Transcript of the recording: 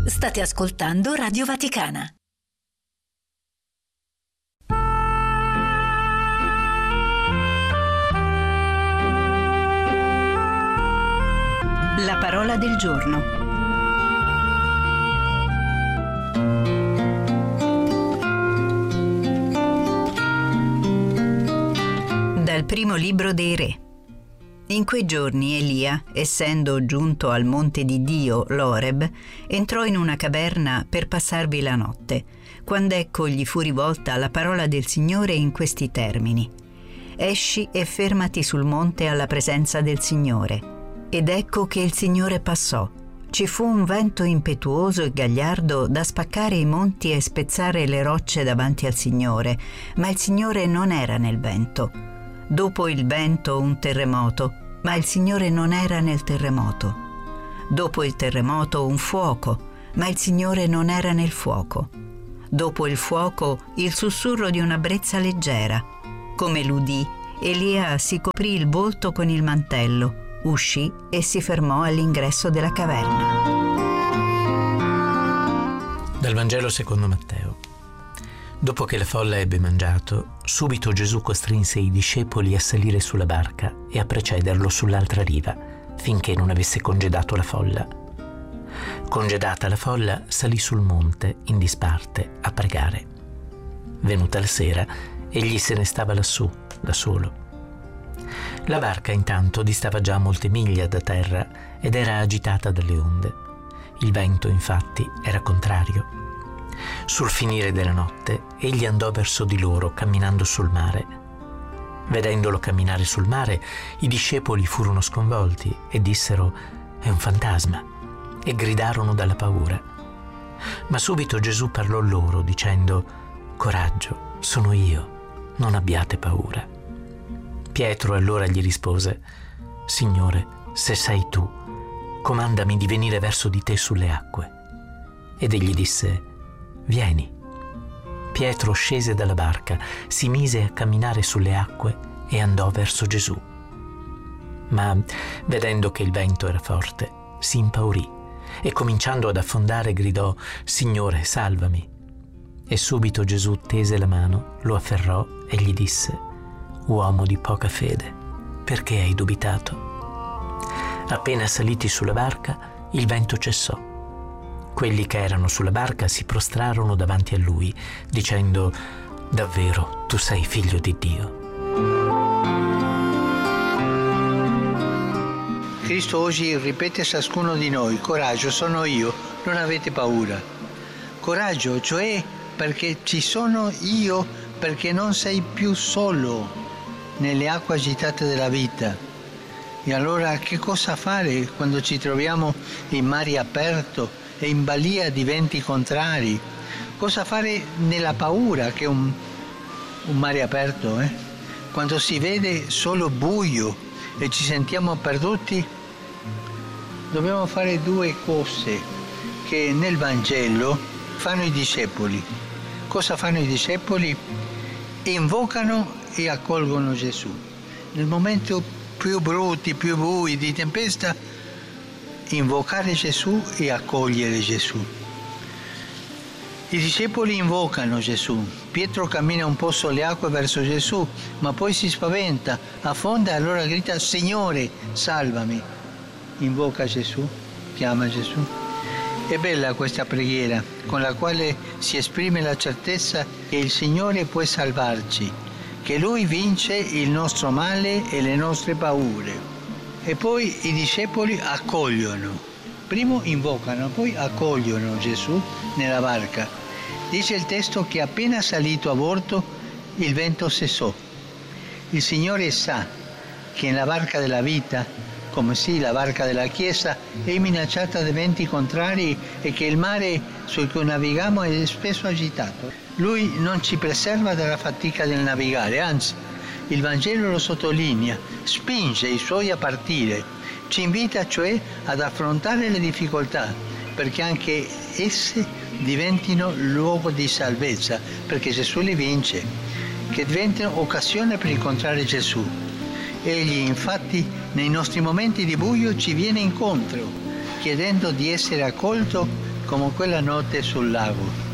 State ascoltando Radio Vaticana. La parola del giorno. Dal primo libro dei Re. In quei giorni Elia, essendo giunto al monte di Dio, l'Oreb, entrò in una caverna per passarvi la notte, quando ecco gli fu rivolta la parola del Signore in questi termini: esci e fermati sul monte alla presenza del Signore. Ed ecco che il Signore passò. Ci fu un vento impetuoso e gagliardo da spaccare i monti e spezzare le rocce davanti al Signore, ma il Signore non era nel vento. Dopo il vento un terremoto, ma il Signore non era nel terremoto. Dopo il terremoto un fuoco, ma il Signore non era nel fuoco. Dopo il fuoco il sussurro di una brezza leggera. Come l'udì, Elia si coprì il volto con il mantello, uscì e si fermò all'ingresso della caverna. Dal Vangelo secondo Matteo. Dopo che la folla ebbe mangiato, subito Gesù costrinse i discepoli a salire sulla barca e a precederlo sull'altra riva, finché non avesse congedato la folla. Congedata la folla, salì sul monte, in disparte, a pregare. Venuta la sera, egli se ne stava lassù, da solo. La barca intanto distava già molte miglia da terra ed era agitata dalle onde. Il vento, infatti, era contrario. Sul finire della notte, egli andò verso di loro, camminando sul mare. Vedendolo camminare sul mare, i discepoli furono sconvolti e dissero: «È un fantasma», e gridarono dalla paura. Ma subito Gesù parlò loro, dicendo: «Coraggio, sono io, non abbiate paura». Pietro allora gli rispose: «Signore, se sei tu, comandami di venire verso di te sulle acque». Ed egli disse: «Vieni». Pietro scese dalla barca, si mise a camminare sulle acque e andò verso Gesù. Ma, vedendo che il vento era forte, si impaurì e cominciando ad affondare gridò: «Signore, salvami». E subito Gesù tese la mano, lo afferrò e gli disse: «Uomo di poca fede, perché hai dubitato?» Appena saliti sulla barca, il vento cessò. Quelli che erano sulla barca si prostrarono davanti a lui, dicendo: «Davvero, tu sei figlio di Dio». Cristo oggi ripete a ciascuno di noi: «Coraggio, sono io, non avete paura». Coraggio, cioè perché ci sono io, perché non sei più solo nelle acque agitate della vita. E allora che cosa fare quando ci troviamo in mare aperto e in balia di venti contrari? Cosa fare nella paura, che è un mare aperto, quando si vede solo buio e ci sentiamo perduti? Dobbiamo fare due cose che nel Vangelo fanno i discepoli. Cosa fanno i discepoli? Invocano e accolgono Gesù. Nel momento più brutti, più bui, di tempesta, invocare Gesù e accogliere Gesù. I discepoli invocano Gesù. Pietro cammina un po' sulle acque verso Gesù, ma poi si spaventa, affonda e allora grida: «Signore, salvami». Invoca Gesù, chiama Gesù. È bella questa preghiera, con la quale si esprime la certezza che il Signore può salvarci, che Lui vince il nostro male e le nostre paure. E poi i discepoli accogliono. Primo invocano, poi accogliono Gesù nella barca. Dice il testo che appena salito a bordo il vento cessò. Il Signore sa che nella barca della vita, come sì la barca della Chiesa, è minacciata da venti contrari e che il mare su cui navighiamo è spesso agitato. Lui non ci preserva dalla fatica del navigare, anzi, il Vangelo lo sottolinea, spinge i suoi a partire, ci invita cioè ad affrontare le difficoltà, perché anche esse diventino luogo di salvezza, perché Gesù le vince, che diventino occasione per incontrare Gesù. Egli infatti nei nostri momenti di buio ci viene incontro, chiedendo di essere accolto come quella notte sul lago.